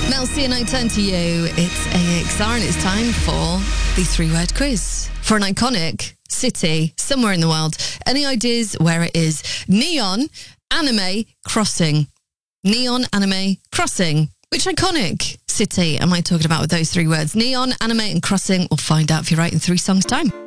Mel C, and I turn to you. It's AXR and it's time for the three-word quiz for an iconic city somewhere in the world. Any ideas where it is? Neon, anime, crossing. Neon, anime, crossing. Which iconic city am I talking about with those three words? Neon, anime and crossing. We'll find out if you're right in 3 songs' time.